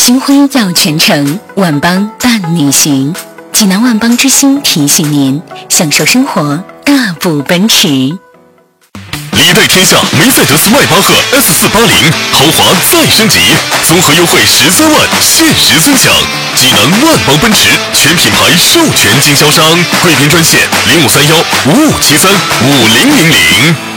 星辉耀全城，万邦伴你行。济南万邦之星提醒您，享受生活，大步奔驰。 历代天下梅赛德斯迈巴赫 S480豪华再升级，综合优惠13万，限时尊享。济南万邦奔驰全品牌授权经销商，贵宾专线053155735000。